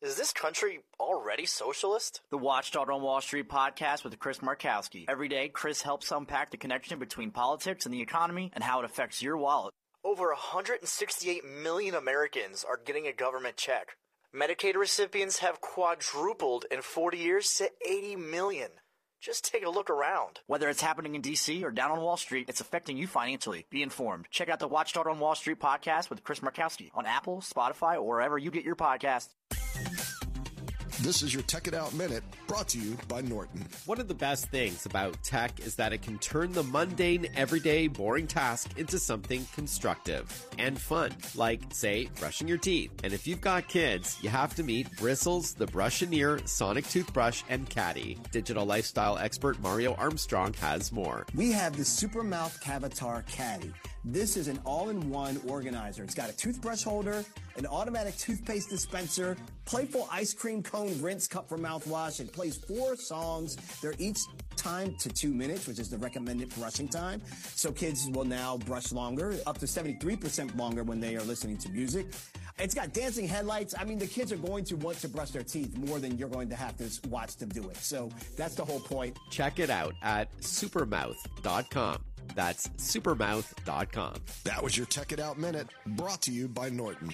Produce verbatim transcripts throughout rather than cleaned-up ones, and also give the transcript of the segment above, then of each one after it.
Is this country already socialist? The Watchdog on Wall Street podcast with Chris Markowski. Every day, Chris helps unpack the connection between politics and the economy and how it affects your wallet. Over one hundred sixty-eight million Americans are getting a government check. Medicaid recipients have quadrupled in forty years to eighty million. Just take a look around. Whether it's happening in D C or down on Wall Street, it's affecting you financially. Be informed. Check out the Watchdog on Wall Street podcast with Chris Markowski on Apple, Spotify, or wherever you get your podcasts. This is your Tech It Out Minute, brought to you by Norton. One of the best things about tech is that it can turn the mundane, everyday, boring task into something constructive and fun, like, say, brushing your teeth. And if you've got kids, you have to meet Bristles, the Brush-A-Near Sonic Toothbrush, and Caddy. Digital lifestyle expert Mario Armstrong has more. We have the Supermouth Cavatar Caddy. This is an all-in-one organizer. It's got a toothbrush holder, an automatic toothpaste dispenser, playful ice cream cone rinse cup for mouthwash. It plays four songs. They're each timed to two minutes, which is the recommended brushing time. So kids will now brush longer, up to seventy-three percent longer when they are listening to music. It's got dancing headlights. I mean, the kids are going to want to brush their teeth more than you're going to have to watch them do it. So that's the whole point. Check it out at supermouth dot com. That's supermouth dot com. That was your Tech It Out Minute, brought to you by Norton.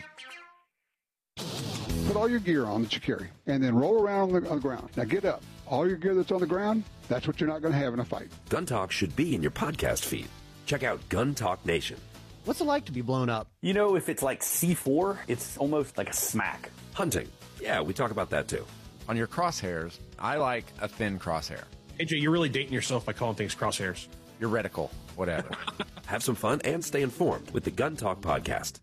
Put all your gear on that you carry, and then roll around on the, on the ground. Now get up. All your gear that's on the ground, that's what you're not going to have in a fight. Gun Talk should be in your podcast feed. Check out Gun Talk Nation. What's it like to be blown up? You know, if it's like C four, it's almost like a smack. Hunting. Yeah, we talk about that too. On your crosshairs, I like a thin crosshair. A J, you're really dating yourself by calling things crosshairs. Your reticle, whatever. Have some fun and stay informed with the Gun Talk podcast.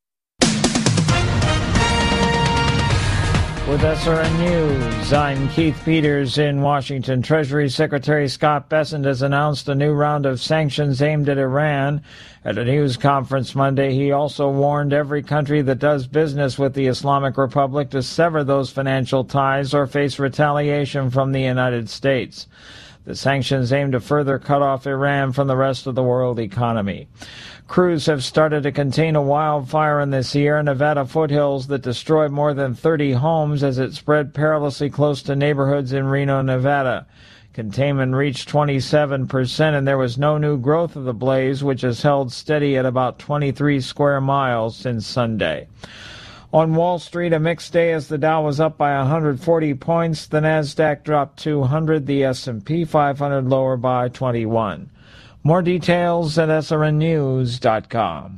With S R N News, I'm Keith Peters in Washington. Treasury Secretary Scott Bessent has announced a new round of sanctions aimed at Iran. At a news conference Monday, he also warned every country that does business with the Islamic Republic to sever those financial ties or face retaliation from the United States. The sanctions aim to further cut off Iran from the rest of the world economy. Crews have started to contain a wildfire in the Sierra Nevada foothills that destroyed more than thirty homes as it spread perilously close to neighborhoods in Reno, Nevada. Containment reached twenty-seven percent, and there was no new growth of the blaze, which has held steady at about twenty-three square miles since Sunday. On Wall Street, a mixed day as the Dow was up by one hundred forty points. The Nasdaq dropped two hundred, the S and P five hundred lower by twenty-one. More details at S R N news dot com.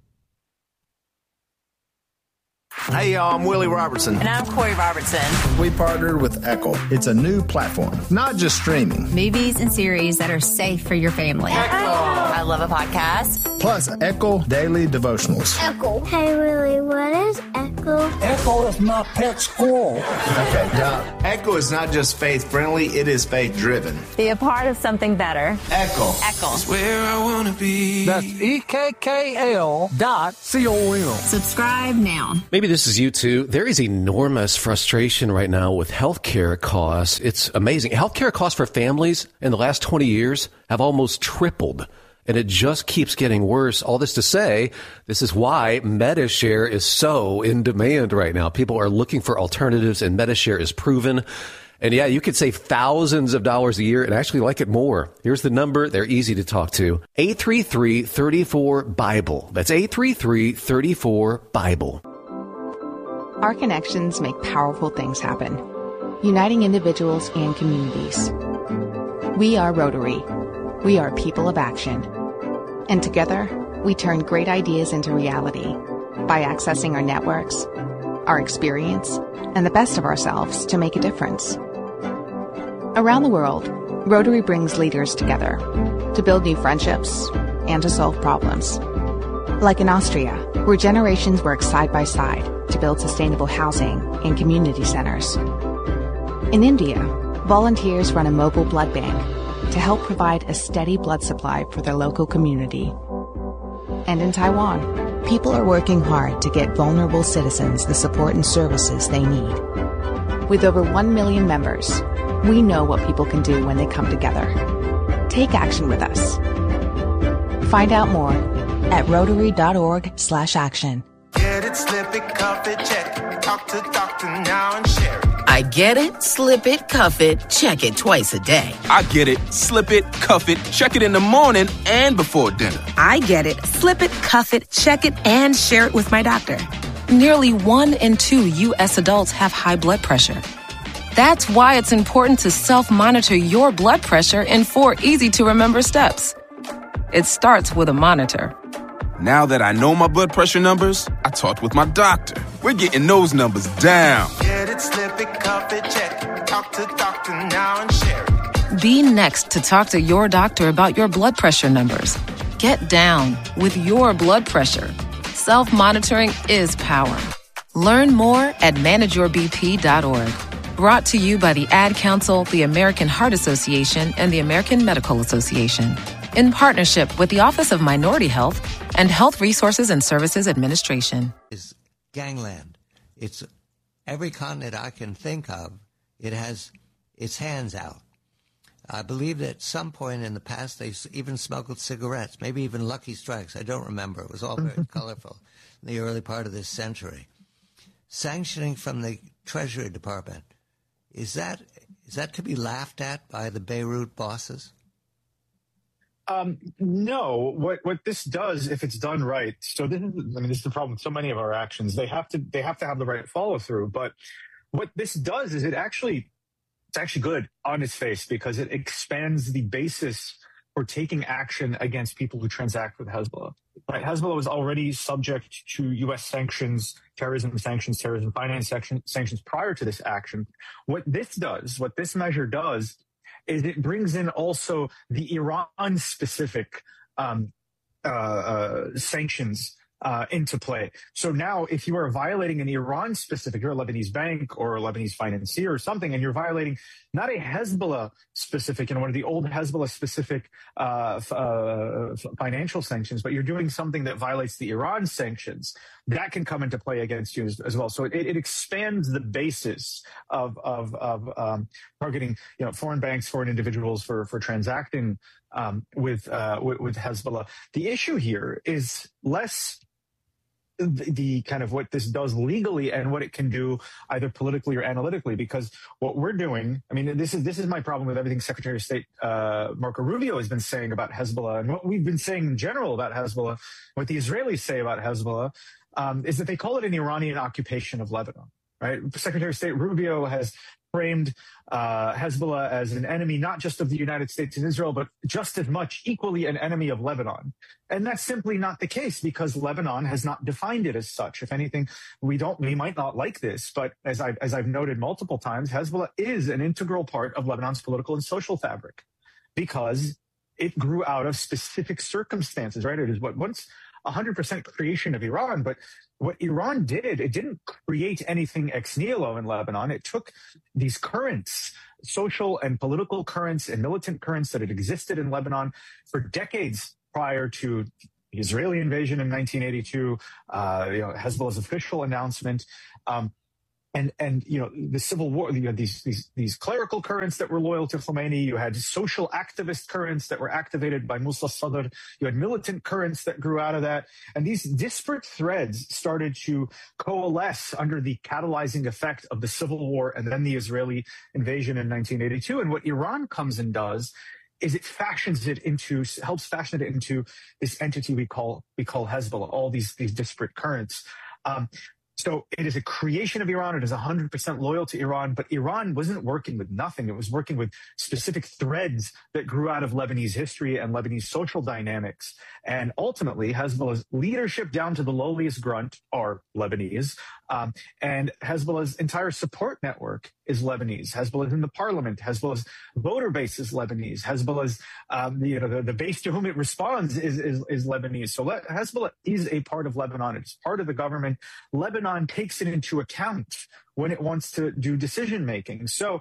Hey, y'all, I'm Willie Robertson. And I'm Corey Robertson. We partnered with Echo. It's a new platform, not just streaming. Movies and series that are safe for your family. Echo. I love a podcast. Plus, Echo Daily Devotionals. Echo. Hey, Willie, what is Echo? Echo is my pet squirrel. Okay, now, Echo is not just faith-friendly, it is faith-driven. Be a part of something better. Echo. Echo. It's where I want to be. That's E K K L dot C O M. Subscribe now. Maybe this is you too. There is enormous frustration right now with healthcare costs. It's amazing. Healthcare costs for families in the last twenty years have almost tripled, and it just keeps getting worse. All this to say, this is why Medi-Share is so in demand right now. People are looking for alternatives, and Medi-Share is proven. And yeah, you could save thousands of dollars a year and actually like it more. Here's the number. They're easy to talk to. eight three three, three four, BIBLE. That's eight three three, three four, BIBLE. Our connections make powerful things happen, uniting individuals and communities. We are Rotary. We are people of action. And together, we turn great ideas into reality by accessing our networks, our experience, and the best of ourselves to make a difference. Around the world, Rotary brings leaders together to build new friendships and to solve problems. Like in Austria, where generations work side by side to build sustainable housing and community centers. In India, volunteers run a mobile blood bank to help provide a steady blood supply for their local community. And in Taiwan, people are working hard to get vulnerable citizens the support and services they need. With over one million members, we know what people can do when they come together. Take action with us. Find out more at rotary dot org slash action. Yeah. Get it, slip it, cuff it, check it. Talk to doctor now and share it. I get it, slip it, cuff it, check it twice a day. I get it, slip it, cuff it, check it in the morning and before dinner. I get it, slip it, cuff it, check it, and share it with my doctor. Nearly one in two U S adults have high blood pressure. That's why it's important to self-monitor your blood pressure in four easy-to-remember steps. It starts with a monitor. Now that I know my blood pressure numbers, I talked with my doctor. We're getting those numbers down. Get it, slip it, cuff it, check it. Talk to doctor now and share it. Be next to talk to your doctor about your blood pressure numbers. Get down with your blood pressure. Self-monitoring is power. Learn more at manage your b p dot org. Brought to you by the Ad Council, the American Heart Association, and the American Medical Association. In partnership with the Office of Minority Health and Health Resources and Services Administration. Is gangland. It's every continent I can think of, it has its hands out. I believe that at some point in the past they even smuggled cigarettes, maybe even Lucky Strikes. I don't remember. It was all very colorful in the early part of this century. Sanctioning from the Treasury Department, is that is that to be laughed at by the Beirut bosses? Um, no, what, what this does, if it's done right, so this is, I mean, this is the problem with so many of our actions. They have to, they have to have the right follow through. But what this does is it actually, it's actually good on its face because it expands the basis for taking action against people who transact with Hezbollah. Right? Hezbollah was already subject to U S sanctions, terrorism sanctions, terrorism finance sanctions prior to this action. What this does, what this measure does, is it brings in also the Iran-specific um, uh, uh, sanctions uh, into play. So now if you are violating an Iran-specific, you're a Lebanese bank or a Lebanese financier or something, and you're violating not a Hezbollah-specific, you know, one of the old Hezbollah-specific uh, uh, financial sanctions, but you're doing something that violates the Iran sanctions, that can come into play against you as, as well. So it, it expands the basis of of, of um, targeting, you know, foreign banks, foreign individuals for for transacting um, with, uh, with with Hezbollah. The issue here is less the, the kind of what this does legally and what it can do either politically or analytically, because what we're doing, I mean, this is this is my problem with everything Secretary of State uh, Marco Rubio has been saying about Hezbollah and what we've been saying in general about Hezbollah, what the Israelis say about Hezbollah. Um, is that they call it an Iranian occupation of Lebanon, right? Secretary of State Rubio has framed uh, Hezbollah as an enemy, not just of the United States and Israel, but just as much equally an enemy of Lebanon. And that's simply not the case because Lebanon has not defined it as such. If anything, we don't, we might not like this, but as I've, as I've noted multiple times, Hezbollah is an integral part of Lebanon's political and social fabric because it grew out of specific circumstances, right? It is what once one hundred percent creation of Iran, but what Iran did, it didn't create anything ex nihilo in Lebanon. It took these currents, social and political currents and militant currents that had existed in Lebanon for decades prior to the Israeli invasion in nineteen eighty-two, uh, you know, Hezbollah's official announcement, um, And, and you know, the civil war, you had these, these, these clerical currents that were loyal to Khomeini. You had social activist currents that were activated by Musa Sadr. You had militant currents that grew out of that. And these disparate threads started to coalesce under the catalyzing effect of the civil war and then the Israeli invasion in nineteen eighty-two. And what Iran comes and does is it fashions it into, helps fashion it into this entity we call, we call Hezbollah, all these, these disparate currents. Um, So it is a creation of Iran. It is one hundred percent loyal to Iran, but Iran wasn't working with nothing. It was working with specific threads that grew out of Lebanese history and Lebanese social dynamics. And ultimately, Hezbollah's leadership down to the lowliest grunt are Lebanese. Um, and Hezbollah's entire support network is Lebanese. Hezbollah is in the parliament. Hezbollah's voter base is Lebanese. Hezbollah's, um, you know, the, the base to whom it responds is, is, is Lebanese. So Le- Hezbollah is a part of Lebanon. It's part of the government. Lebanon takes it into account when it wants to do decision making. So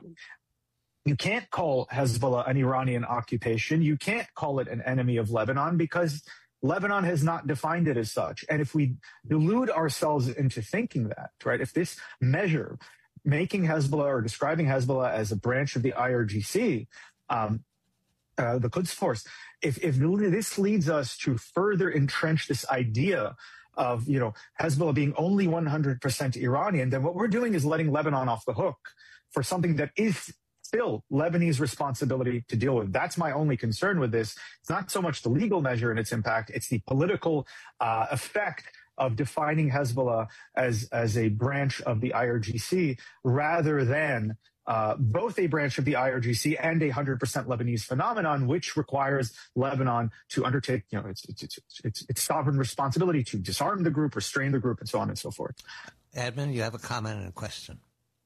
you can't call Hezbollah an Iranian occupation. You can't call it an enemy of Lebanon because Lebanon has not defined it as such. And if we delude ourselves into thinking that, right, if this measure, making Hezbollah or describing Hezbollah as a branch of the I R G C, um, uh, the Quds Force, if, if this leads us to further entrench this idea of, you know, Hezbollah being only one hundred percent Iranian, then what we're doing is letting Lebanon off the hook for something that is still Lebanese responsibility to deal with. That's my only concern with this. It's not so much the legal measure and its impact, it's the political uh, effect of defining Hezbollah as, as a branch of the I R G C rather than uh, both a branch of the I R G C and a one hundred percent Lebanese phenomenon, which requires Lebanon to undertake, you know, its, its, its, its, its sovereign responsibility to disarm the group, restrain the group, and so on and so forth. Edmund, you have a comment and a question.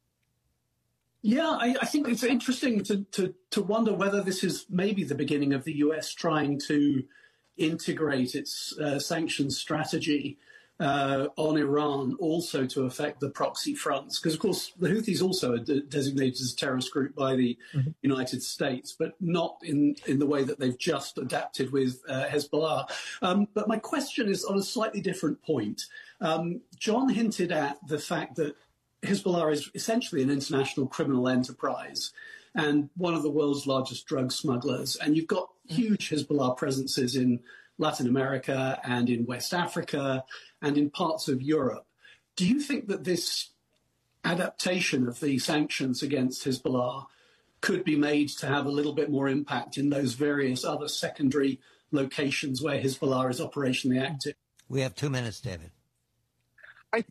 Yeah, I, I think it's interesting to, to, to wonder whether this is maybe the beginning of the U S trying to integrate its uh, sanctions strategy uh, on Iran also to affect the proxy fronts. Because, of course, the Houthis also are de- designated as a terrorist group by the mm-hmm. United States, but not in, in the way that they've just adapted with uh, Hezbollah. Um, but my question is on a slightly different point. Um, John hinted at the fact that Hezbollah is essentially an international criminal enterprise and one of the world's largest drug smugglers. And you've got huge Hezbollah presences in Latin America and in West Africa and in parts of Europe. Do you think that this adaptation of the sanctions against Hezbollah could be made to have a little bit more impact in those various other secondary locations where Hezbollah is operationally active? We have two minutes, David. I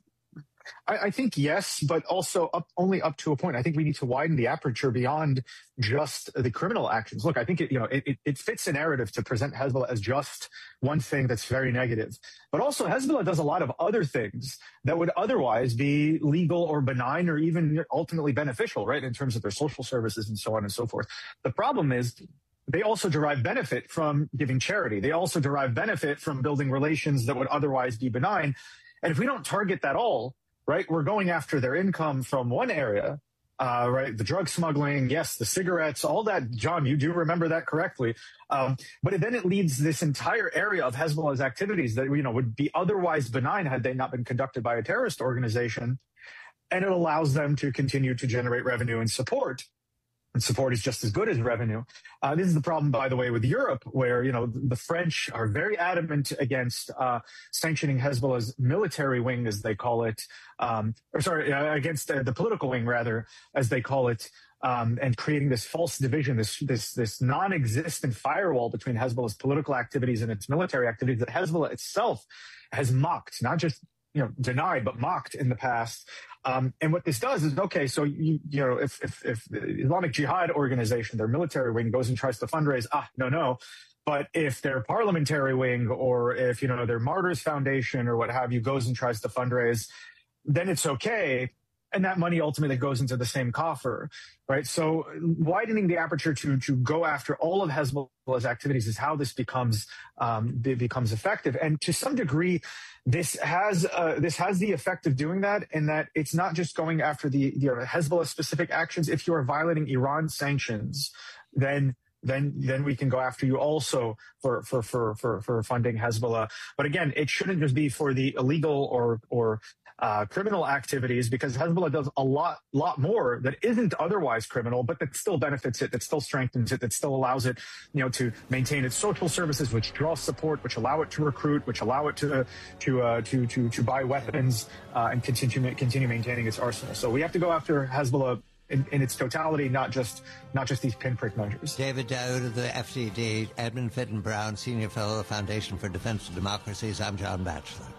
I, I think yes, but also up, only up to a point. I think we need to widen the aperture beyond just the criminal actions. Look, I think it, you know, it, it fits a narrative to present Hezbollah as just one thing that's very negative. But also Hezbollah does a lot of other things that would otherwise be legal or benign or even ultimately beneficial, right, in terms of their social services and so on and so forth. The problem is they also derive benefit from giving charity. They also derive benefit from building relations that would otherwise be benign. And if we don't target that all, right, we're going after their income from one area, uh, right, the drug smuggling, yes, the cigarettes, all that. John, you do remember that correctly. Um, but then it leads this entire area of Hezbollah's activities that, you know, would be otherwise benign had they not been conducted by a terrorist organization. And it allows them to continue to generate revenue and support. And support is just as good as revenue. Uh, this is the problem, by the way, with Europe, where, you know, the French are very adamant against uh, sanctioning Hezbollah's military wing, as they call it, um, or sorry, uh, against uh, the political wing, rather, as they call it, um, and creating this false division, this this this non-existent firewall between Hezbollah's political activities and its military activities that Hezbollah itself has mocked, not just, you know, denied, but mocked in the past. Um, and what this does is, okay, so, you, you know, if, if, if the Islamic Jihad organization, their military wing goes and tries to fundraise, ah, no, no. But if their parliamentary wing or if, you know, their Martyrs Foundation or what have you goes and tries to fundraise, then it's okay. And that money ultimately goes into the same coffer, right? So widening the aperture to to go after all of Hezbollah's activities is how this becomes um, becomes effective. And to some degree, this has uh, this has the effect of doing that, in that it's not just going after the, the Hezbollah specific actions. If you are violating Iran sanctions, then then then we can go after you also for for for for, for funding Hezbollah. But again, it shouldn't just be for the illegal or or Uh, criminal activities, because Hezbollah does a lot, lot more that isn't otherwise criminal, but that still benefits it, that still strengthens it, that still allows it, you know, to maintain its social services, which draw support, which allow it to recruit, which allow it to to uh, to to to buy weapons uh, and continue continue maintaining its arsenal. So we have to go after Hezbollah in, in its totality, not just not just these pinprick measures. David Daoud of the F D D, Edmund Fitton Brown, Senior Fellow, Foundation for Defense of Democracies. I'm John Batchelor.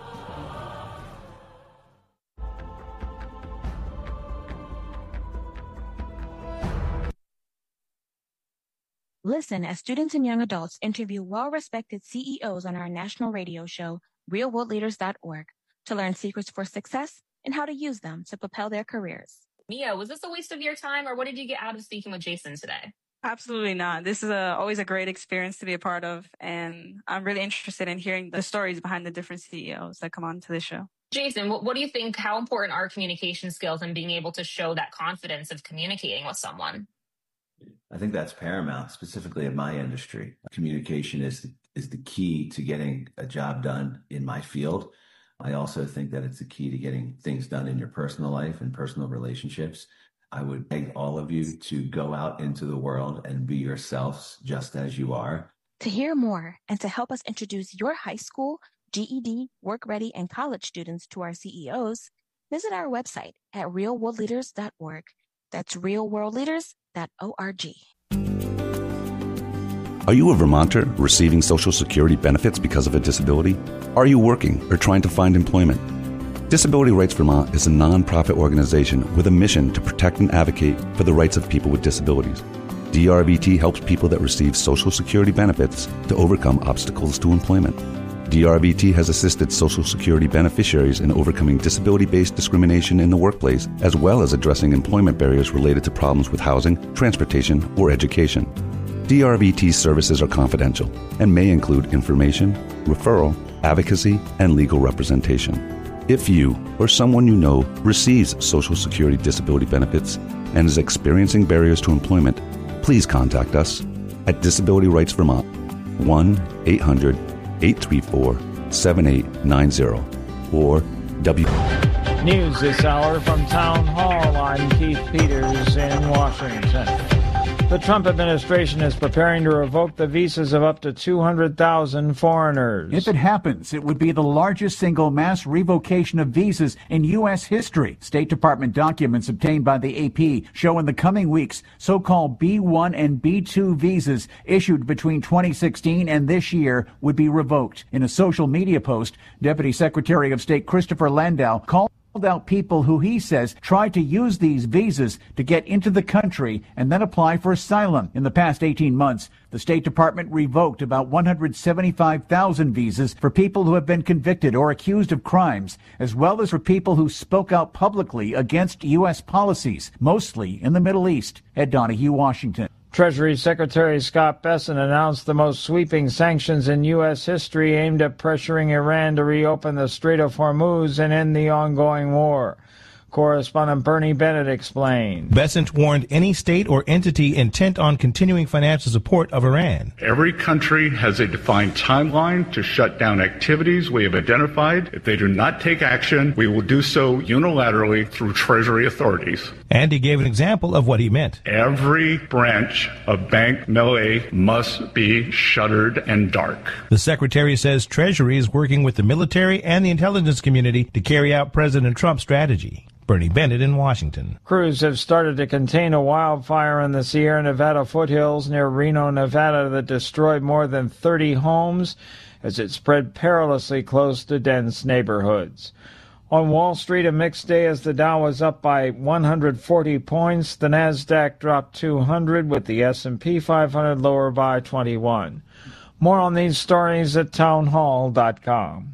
Listen as students and young adults interview well-respected C E Os on our national radio show, real world leaders dot org, to learn secrets for success and how to use them to propel their careers. Mia, was this a waste of your time, or what did you get out of speaking with Jason today? Absolutely not. This is a, always a great experience to be a part of, and I'm really interested in hearing the stories behind the different C E Os that come on to this show. Jason, what, what do you think, how important are communication skills and being able to show that confidence of communicating with someone? I think that's paramount, specifically in my industry. Communication is the, is the key to getting a job done in my field. I also think that it's the key to getting things done in your personal life and personal relationships. I would beg all of you to go out into the world and be yourselves just as you are. To hear more and to help us introduce your high school, G E D, work-ready, and college students to our C E Os, visit our website at real world leaders dot org. That's real world leaders dot org. Are you a Vermonter receiving Social Security benefits because of a disability? Are you working or trying to find employment? Disability Rights Vermont is a nonprofit organization with a mission to protect and advocate for the rights of people with disabilities. D R V T helps people that receive Social Security benefits to overcome obstacles to employment. D R V T has assisted Social Security beneficiaries in overcoming disability-based discrimination in the workplace, as well as addressing employment barriers related to problems with housing, transportation, or education. D R V T services are confidential and may include information, referral, advocacy, and legal representation. If you or someone you know receives Social Security disability benefits and is experiencing barriers to employment, please contact us at Disability Rights Vermont, one eight hundred eight three four seven eight nine zero or W. News this hour from Town Hall. I'm Keith Peters in Washington. The Trump administration is preparing to revoke the visas of up to two hundred thousand foreigners. If it happens, it would be the largest single mass revocation of visas in U S history. State Department documents obtained by the A P show in the coming weeks so-called B one and B two visas issued between twenty sixteen and this year would be revoked. In a social media post, Deputy Secretary of State Christopher Landau called out people who he says tried to use these visas to get into the country and then apply for asylum. In the past eighteen months, the State Department revoked about one hundred seventy-five thousand visas for people who have been convicted or accused of crimes, as well as for people who spoke out publicly against U S policies, mostly in the Middle East. Ed Donahue, Washington. Treasury Secretary Scott Bessent announced the most sweeping sanctions in U S history aimed at pressuring Iran to reopen the Strait of Hormuz and end the ongoing war. Correspondent Bernie Bennett explained. Bessent warned any state or entity intent on continuing financial support of Iran. Every country has a defined timeline to shut down activities we have identified. If they do not take action, we will do so unilaterally through Treasury authorities. And he gave an example of what he meant. Every branch of Bank Melay must be shuttered and dark. The secretary says Treasury is working with the military and the intelligence community to carry out President Trump's strategy. Bernie Bennett in Washington. Crews have started to contain a wildfire in the Sierra Nevada foothills near Reno, Nevada that destroyed more than thirty homes as it spread perilously close to dense neighborhoods. On Wall Street, a mixed day as the Dow was up by one hundred forty points. The Nasdaq dropped two hundred, with the S and P five hundred lower by twenty-one. More on these stories at townhall dot com.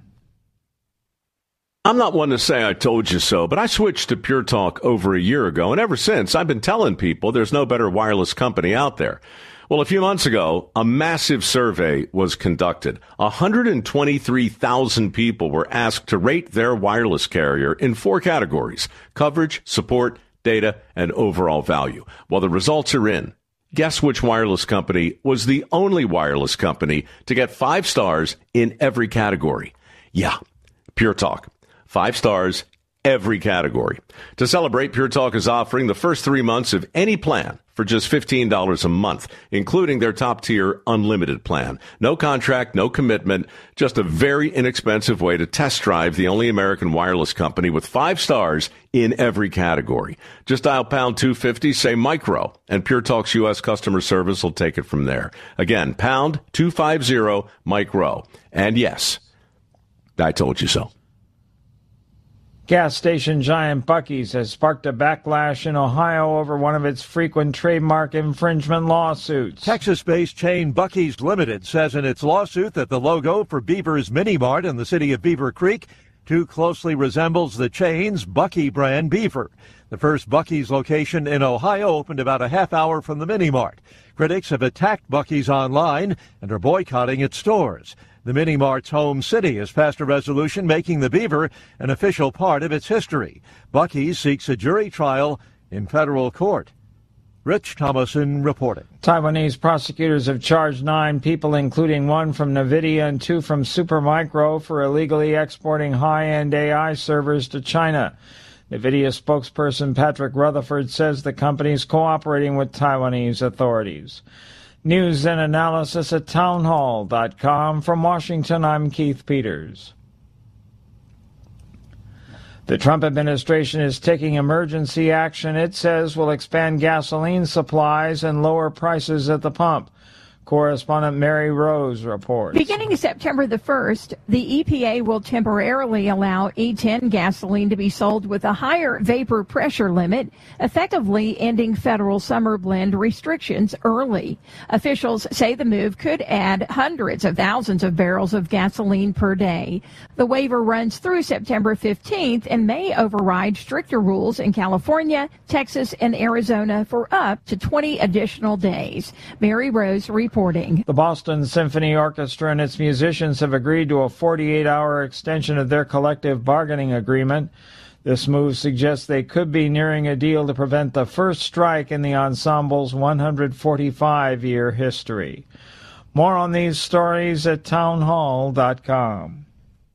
I'm not one to say I told you so, but I switched to Pure Talk over a year ago, and ever since, I've been telling people there's no better wireless company out there. Well, a few months ago, a massive survey was conducted. one hundred twenty-three thousand people were asked to rate their wireless carrier in four categories: coverage, support, data, and overall value. Well, the results are in. Guess which wireless company was the only wireless company to get five stars in every category? Yeah, Pure Talk. Five stars, every category. To celebrate, Pure Talk is offering the first three months of any plan for just fifteen dollars a month, including their top-tier unlimited plan. No contract, no commitment, just a very inexpensive way to test drive the only American wireless company with five stars in every category. Just dial pound two fifty, say micro, and Pure Talk's U S customer service will take it from there. Again, pound two fifty, micro. And yes, I told you so. Gas station giant Buc-ee's has sparked a backlash in Ohio over one of its frequent trademark infringement lawsuits. Texas-based chain Buc-ee's Limited says in its lawsuit that the logo for Beaver's Mini Mart in the city of Beaver Creek too closely resembles the chain's Buc-ee brand Beaver. The first Buc-ee's location in Ohio opened about a half hour from the Mini Mart. Critics have attacked Buc-ee's online and are boycotting its stores. The Mini Mart's home city has passed a resolution making the Beaver an official part of its history. Buc-ee's seeks a jury trial in federal court. Rich Thomason reporting. Taiwanese prosecutors have charged nine people, including one from NVIDIA and two from Supermicro, for illegally exporting high-end A I servers to China. NVIDIA spokesperson Patrick Rutherford says the company is cooperating with Taiwanese authorities. News and analysis at townhall dot com. From Washington, I'm Keith Peters. The Trump administration is taking emergency action it says will expand gasoline supplies and lower prices at the pump. Correspondent Mary Rose reports. Beginning September the first, the E P A will temporarily allow E ten gasoline to be sold with a higher vapor pressure limit, effectively ending federal summer blend restrictions early. Officials say the move could add hundreds of thousands of barrels of gasoline per day. The waiver runs through September fifteenth and may override stricter rules in California, Texas, and Arizona for up to twenty additional days. Mary Rose reports. Reporting. The Boston Symphony Orchestra and its musicians have agreed to a forty-eight hour extension of their collective bargaining agreement. This move suggests they could be nearing a deal to prevent the first strike in the ensemble's one hundred forty-five year history. More on these stories at townhall dot com.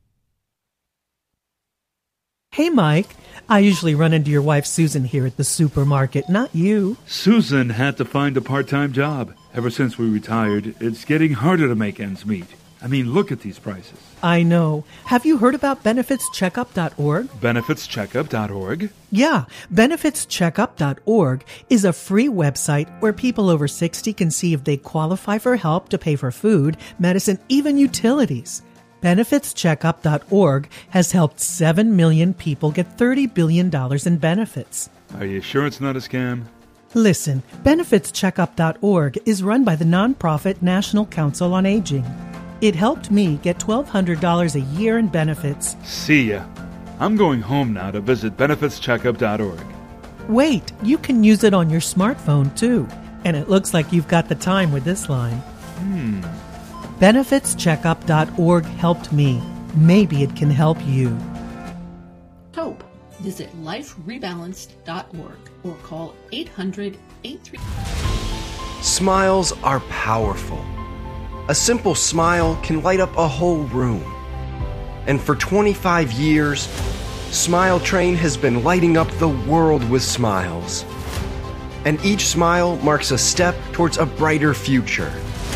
Hey, Mike. I usually run into your wife Susan here at the supermarket, not you. Susan had to find a part-time job. Ever since we retired, it's getting harder to make ends meet. I mean, look at these prices. I know. Have you heard about benefits checkup dot org? benefits checkup dot org? Yeah, benefits checkup dot org is a free website where people over sixty can see if they qualify for help to pay for food, medicine, even utilities. benefits checkup dot org has helped seven million people get thirty billion dollars in benefits. Are you sure it's not a scam? Listen, benefits checkup dot org is run by the nonprofit National Council on Aging. It helped me get twelve hundred dollars a year in benefits. See ya. I'm going home now to visit benefits checkup dot org. Wait, you can use it on your smartphone too. And it looks like you've got the time with this line. Hmm. benefits checkup dot org helped me. Maybe it can help you. Hope. Visit life rebalanced dot org or call eight hundred, eight three. Smiles are powerful. A simple smile can light up a whole room. And for twenty-five years, Smile Train has been lighting up the world with smiles. And each smile marks a step towards a brighter future.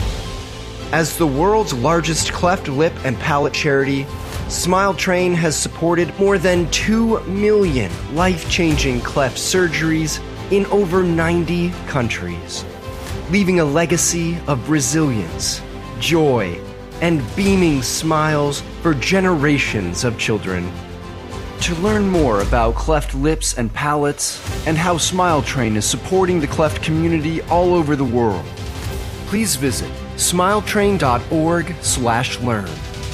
As the world's largest cleft lip and palate charity, Smile Train has supported more than two million life-changing cleft surgeries in over ninety countries, leaving a legacy of resilience, joy, and beaming smiles for generations of children. To learn more about cleft lips and palates and how Smile Train is supporting the cleft community all over the world, please visit smile train dot org slash learn.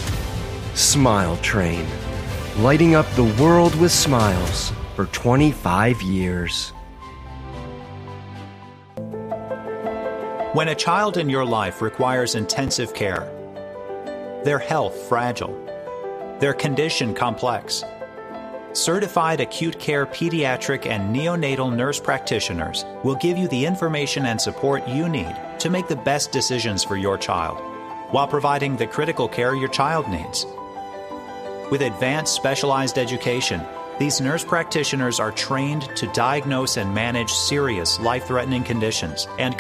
Smile Train, lighting up the world with smiles for twenty-five years. When a child in your life requires intensive care, their health fragile, their condition complex, certified acute care pediatric and neonatal nurse practitioners will give you the information and support you need to make the best decisions for your child, while providing the critical care your child needs. With advanced specialized education, these nurse practitioners are trained to diagnose and manage serious life-threatening conditions and